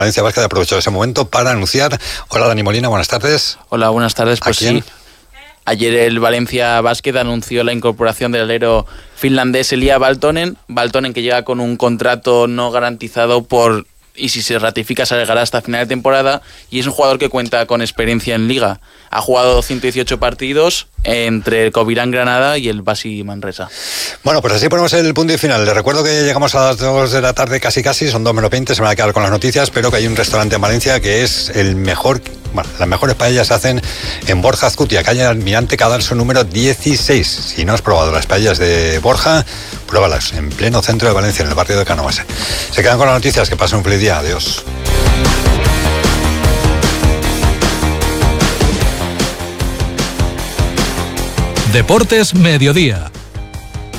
Valencia Basket aprovechó ese momento para anunciar. Hola, Dani Molina, buenas tardes. Hola, buenas tardes. Pues sí, ayer el Valencia Basket anunció la incorporación del alero finlandés Elia Valtonen, que llega con un contrato no garantizado y si se ratifica se llegará hasta final de temporada, y es un jugador que cuenta con experiencia en Liga. Ha jugado 118 partidos entre el Covirán Granada y el Basi Manresa. Bueno, pues así ponemos el punto y final. Les recuerdo que llegamos a las 2 de la tarde casi, son 2:20, se me va a quedar con las noticias, pero que hay un restaurante en Valencia que es el mejor. Bueno, las mejores paellas se hacen en Borja Azcutia, calle Almirante Cadalso número 16. Si no has probado las paellas de Borja, pruébalas en pleno centro de Valencia, en el barrio de Canovase. Se quedan con las noticias, que pasen un feliz día. Adiós. Deportes Mediodía.